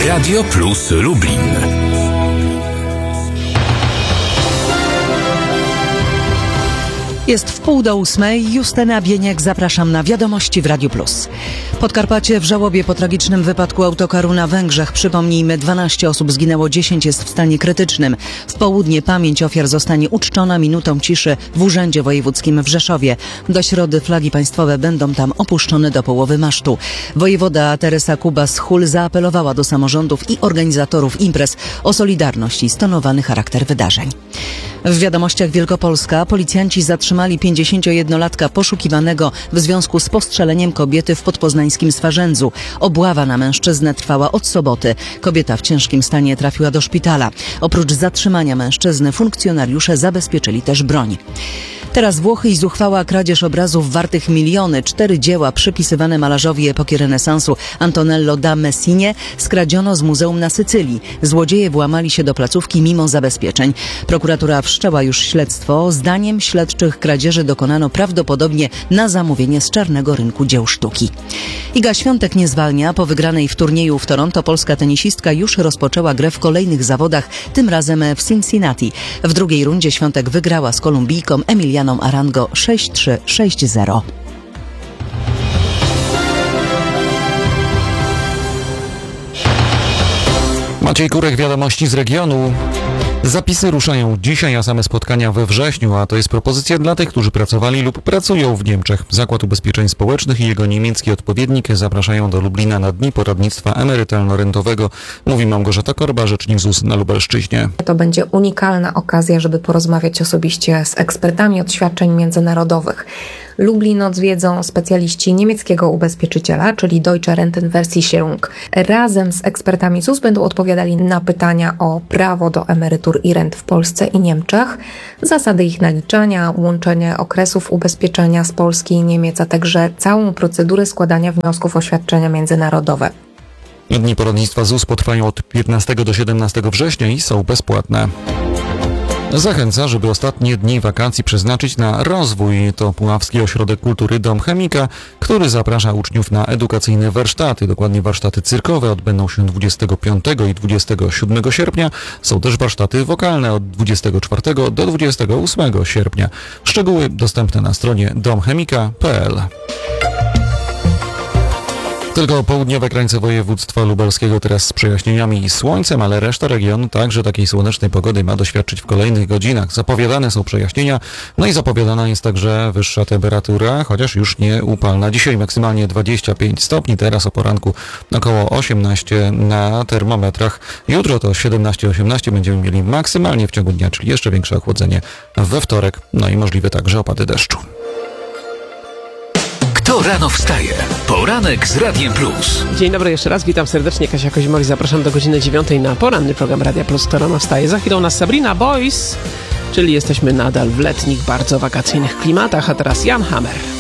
Radio Plus Lublin. Jest 7:30. Justyna Bieniek, zapraszam na wiadomości w Radiu Plus. Podkarpacie w żałobie po tragicznym wypadku autokaru na Węgrzech. Przypomnijmy, 12 osób zginęło, 10 jest w stanie krytycznym. W południe pamięć ofiar zostanie uczczona minutą ciszy w Urzędzie Wojewódzkim w Rzeszowie. Do środy flagi państwowe będą tam opuszczone do połowy masztu. Wojewoda Teresa Kubas-Hul zaapelowała do samorządów i organizatorów imprez o solidarność i stonowany charakter wydarzeń. W wiadomościach Wielkopolska policjanci zatrzymali 51-latka poszukiwanego w związku z postrzeleniem kobiety w podpoznańskim Swarzędzu. Obława na mężczyznę trwała od soboty. Kobieta w ciężkim stanie trafiła do szpitala. Oprócz zatrzymania mężczyzny funkcjonariusze zabezpieczyli też broń. Teraz Włochy i zuchwała kradzież obrazów wartych miliony. 4 dzieła przypisywane malarzowi epoki renesansu Antonello da Messine skradziono z muzeum na Sycylii. Złodzieje włamali się do placówki mimo zabezpieczeń. Prokuratura wszczęła już śledztwo. Zdaniem śledczych kradzieży dokonano prawdopodobnie na zamówienie z czarnego rynku dzieł sztuki. Iga Świątek nie zwalnia. Po wygranej w turnieju w Toronto polska tenisistka już rozpoczęła grę w kolejnych zawodach, tym razem w Cincinnati. W drugiej rundzie Świątek wygrała z Kolumbijką Emilianą Arango 6-3, 6-0. Maciej Kurek, wiadomości z regionu. Zapisy ruszają dzisiaj, a same spotkania we wrześniu, a to jest propozycja dla tych, którzy pracowali lub pracują w Niemczech. Zakład Ubezpieczeń Społecznych i jego niemiecki odpowiednik zapraszają do Lublina na dni poradnictwa emerytalno-rentowego, mówi Małgorzata Korba, rzecznik ZUS na Lubelszczyźnie. To będzie unikalna okazja, żeby porozmawiać osobiście z ekspertami od świadczeń międzynarodowych. Lublin odwiedzą specjaliści niemieckiego ubezpieczyciela, czyli Deutsche Rentenversicherung. Razem z ekspertami ZUS będą odpowiadali na pytania o prawo do emerytur i rent w Polsce i Niemczech, zasady ich naliczania, łączenie okresów ubezpieczenia z Polski i Niemiec, a także całą procedurę składania wniosków o świadczenia międzynarodowe. Dni poradnictwa ZUS potrwają od 15 do 17 września i są bezpłatne. Zachęca, żeby ostatnie dni wakacji przeznaczyć na rozwój. To Puławski Ośrodek Kultury Dom Chemika, który zaprasza uczniów na edukacyjne warsztaty. Dokładnie warsztaty cyrkowe odbędą się 25 i 27 sierpnia. Są też warsztaty wokalne od 24 do 28 sierpnia. Szczegóły dostępne na stronie domchemika.pl. Tylko południowe krańce województwa lubelskiego teraz z przejaśnieniami i słońcem, ale reszta regionu także takiej słonecznej pogody ma doświadczyć w kolejnych godzinach. Zapowiadane są przejaśnienia, no i zapowiadana jest także wyższa temperatura, chociaż już nie upalna. Dzisiaj maksymalnie 25 stopni, teraz o poranku około 18 na termometrach. Jutro to 17-18 będziemy mieli maksymalnie w ciągu dnia, czyli jeszcze większe ochłodzenie we wtorek, no i możliwe także opady deszczu. Kto rano wstaje? Poranek z Radiem Plus. Dzień dobry jeszcze raz, witam serdecznie, Kasia Kozimok, zapraszam do godziny 9 na poranny program Radia Plus. Kto rano wstaje? Za chwilę u nas Sabrina Boys, czyli jesteśmy nadal w letnich, bardzo wakacyjnych klimatach, a teraz Jan Hammer.